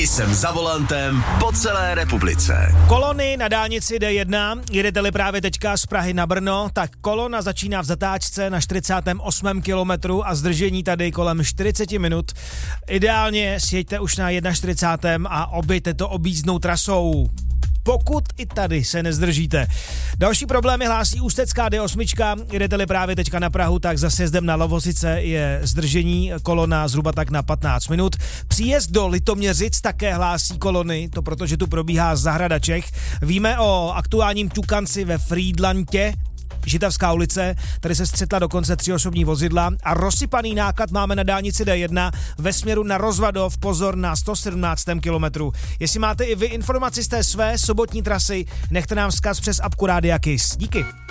Jsem za volantem po celé republice. Kolony na dálnici D1, jedete-li právě teďka z Prahy na Brno, tak kolona začíná v zatáčce na 48. kilometru a zdržení tady kolem 40 minut. Ideálně sjeďte už na 41. a objďte to objízdnou trasou. Pokud i tady se nezdržíte. Další problémy hlásí ústecká D8, jedete-li právě teďka na Prahu, tak za sjezdem na Lovosice je zdržení kolona zhruba tak na 15 minut. Příjezd do Litoměřic také hlásí kolony, to protože tu probíhá zahrada Čech. Víme o aktuálním ťukanci ve Frýdlantě, Žitavská ulice, tady se střetla dokonce 3 osobní vozidla a rozsypaný náklad máme na dálnici D1 ve směru na Rozvadov, pozor na 117. kilometru. Jestli máte i vy informaci z té své sobotní trasy, nechte nám vzkaz přes apku Rádia Kiss. Díky.